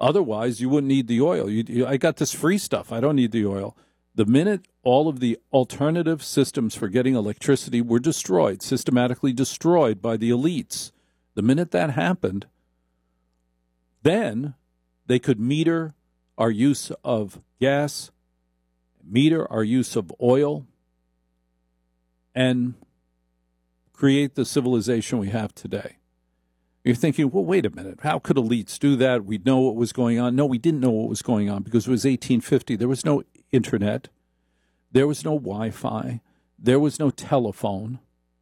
Otherwise, you wouldn't need the oil. I got this free stuff. I don't need the oil. The minute all of the alternative systems for getting electricity were destroyed, systematically destroyed by the elites, the minute that happened, then they could meter our use of gas, meter our use of oil, and create the civilization we have today. You're thinking, well, wait a minute. How could elites do that? We'd know what was going on. No, we didn't know what was going on because it was 1850. There was no internet. There was no Wi-Fi. There was no telephone.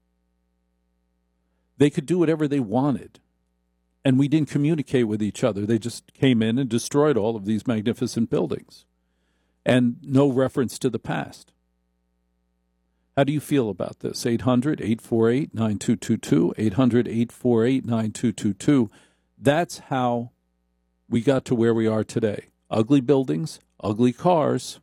They could do whatever they wanted. And we didn't communicate with each other. They just came in and destroyed all of these magnificent buildings. And no reference to the past. How do you feel about this? 800-848-9222, 800-848-9222. That's how we got to where we are today. Ugly buildings, ugly cars,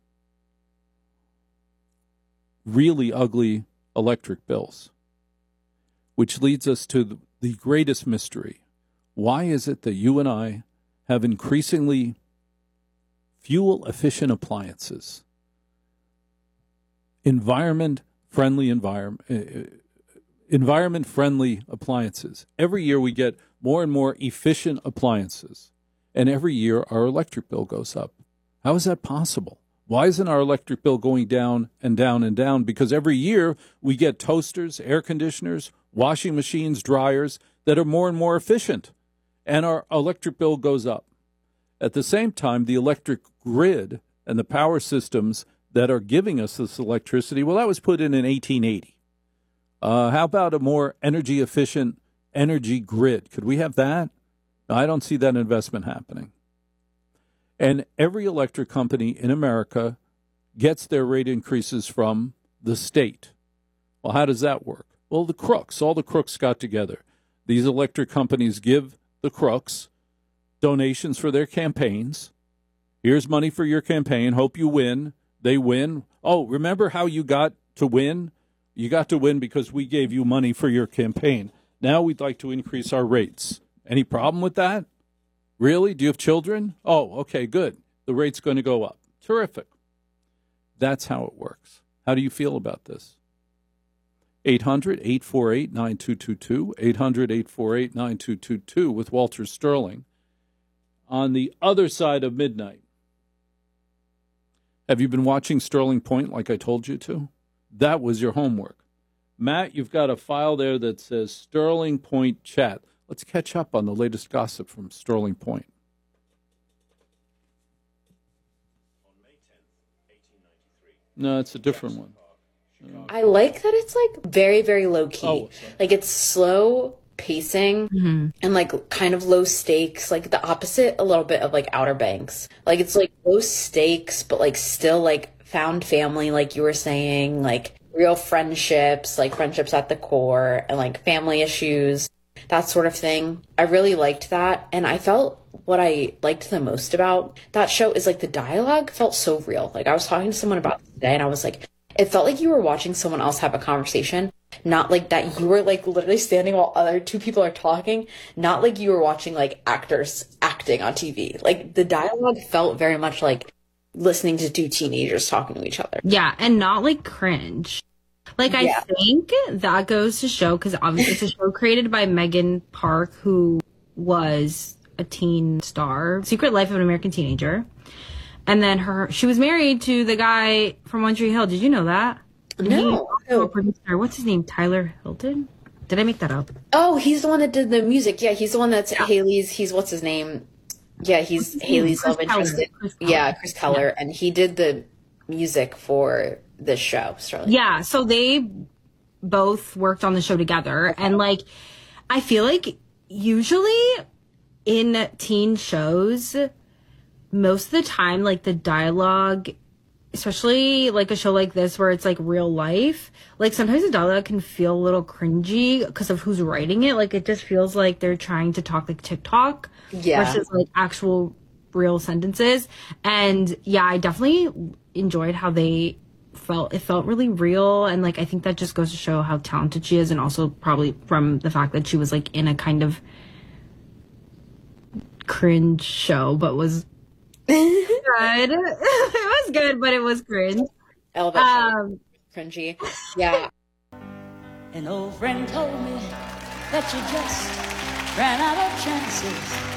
really ugly electric bills, which leads us to the greatest mystery. Why is it that you and I have increasingly fuel-efficient appliances, environment-friendly appliances? Every year we get more and more efficient appliances, and every year our electric bill goes up. How is that possible? Why isn't our electric bill going down and down and down? Because every year we get toasters, air conditioners, washing machines, dryers that are more and more efficient, and our electric bill goes up. At the same time, the electric grid and the power systems that are giving us this electricity, well, that was put in 1880. How about a more energy-efficient energy grid? Could we have that? No, I don't see that investment happening. And every electric company in America gets their rate increases from the state. Well, how does that work? Well, the crooks, all the crooks got together. These electric companies give the crooks donations for their campaigns. Here's money for your campaign. Hope you win. They win. Oh, remember how you got to win? You got to win because we gave you money for your campaign. Now we'd like to increase our rates. Any problem with that? Really? Do you have children? Oh, okay, good. The rate's going to go up. Terrific. That's how it works. How do you feel about this? 800-848-9222, 800-848-9222 with Walter Sterling. On the other side of midnight. Have you been watching Sterling Point like I told you to? That was your homework. Matt, you've got a file there that says Sterling Point chat. Let's catch up on the latest gossip from Sterling Point. On May 10th, 1893. No, it's a different one. I like that it's like very, very low key. Like it's slow pacing and like kind of low stakes, like the opposite a little bit of like Outer Banks. Like it's like low stakes, but like still like found family, like you were saying, like real friendships, like friendships at the core and like family issues, that sort of thing. I really liked that. And I felt what I liked the most about that show is like the dialogue felt so real. Like I was talking to someone about it today and I was like, it felt like you were watching someone else have a conversation, not like that you were like literally standing while other two people are talking, not like you were watching like actors acting on TV. Like the dialogue felt very much like listening to two teenagers talking to each other. Yeah, and not like cringe. Like I think that goes to show, because obviously it's a show created by Megan Park, who was a teen star, Secret Life of an American Teenager. And then she was married to the guy from One Tree Hill. Did you know that? No. A producer. What's his name? Tyler Hilton? Did I make that up? Oh, he's the one that did the music. Yeah, he's the one that's Haley's. He's what's his name? Yeah, he's Haley's love interest. Yeah, Chris Keller, and he did the music for this show, Sterling. Yeah, so they both worked on the show together, and like, I feel like usually in teen shows, most of the time, like the dialogue, especially like a show like this where it's like real life, like sometimes the dialogue can feel a little cringy because of who's writing it. Like it just feels like they're trying to talk like TikTok versus like actual real sentences. And yeah, I definitely enjoyed how they felt. It felt really real. And like, I think that just goes to show how talented she is. And also probably from the fact that she was like in a kind of cringe show, but was good. It was good, but it was cringe. Elevation. Cringy. Yeah. An old friend told me that you just ran out of chances.